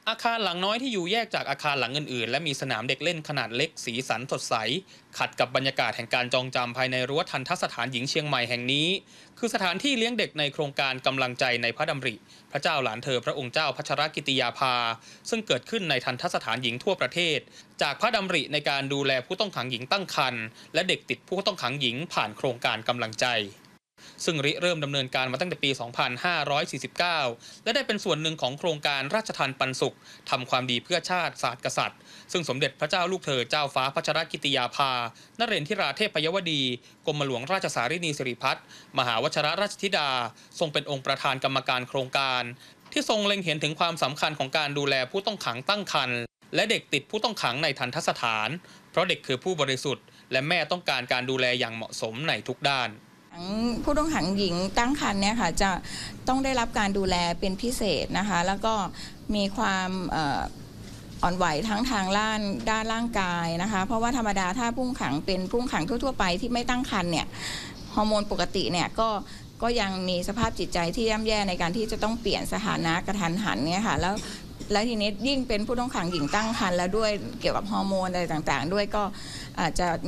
อาคารหลังน้อยที่อยู่แยกจากอาคารหลังอื่นๆและมีสนามเด็กเล่นขนาดเล็กสีสันสดใสขัดกับบรรยากาศแห่งการจองจำภายในรั้วทัณฑสถานหญิงเชียงใหม่แห่งนี้คือสถานที่เลี้ยงเด็กในโครงการกำลังใจในพระดำริพระเจ้าหลานเธอพระองค์เจ้าพัชรกิติยาภาซึ่งเกิดขึ้นในทัณฑสถานหญิงทั่วประเทศจากพระดำริในการดูแลผู้ต้องขังหญิงตั้งครรภ์และเด็กติดผู้ต้องขังหญิงผ่านโครงการกำลังใจซึ่งริเริ่มดำเนินการมาตั้งแต่ปี 2549 และได้เป็นส่วนหนึ่งของโครงการราชทานปันสุขทำความดีเพื่อชาติศาสตร์กษัตริย์ซึ่งสมเด็จพระเจ้าลูกเธอเจ้าฟ้าพัชรกิติยาภานเรนทิราเทพยวดีกรมหลวงราชสารินีสิริพัฒน์มหาวชรราชธิดาทรงเป็นองค์ประธานกรรมการโครงการที่ทรงเล็งเห็นถึงความสำคัญของการดูแลผู้ต้องขังตั้งครรภ์และเด็กติดผู้ต้องขังในทัณฑสถานเพราะเด็กคือผู้บริสุทธิ์และแม่ต้องการการดูแลอย่างเหมาะสมในทุกด้านผู้ต้องขังหญิงตั้งครรภ์เนี่ยค่ะจะต้องได้รับการดูแลเป็นพิเศษนะคะแล้วก็มีความอ่อนไหวทั้งทางด้านร่างกายนะคะเพราะว่าธรรมดาถ้าผู้ต้องขังเป็นผู้ต้องขังทั่วๆไปที่ไม่ตั้งครรภ์เนี่ยฮอร์โมนปกติเนี่ยก็ยังมีสภาพจิตใจที่ย่ำแย่ในการที่จะต้องเปลี่ยนสถานะกระทันหันเนี่ยค่ะแล้วทีนี้ยิ่งเป็นผู้ต้องขังหญิงตั้งครรภ์แล้วด้วยเกี่ยวกับฮอร์โมนอะไรต่างๆด้วยก็อาจจะ